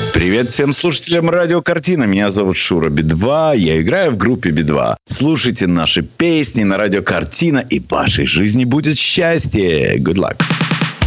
Привет всем слушателям радио Картина. Меня зовут Шура Би-2. Я играю в группе Би-2. Слушайте наши песни на радио Картина, и в вашей жизни будет счастье. Good luck.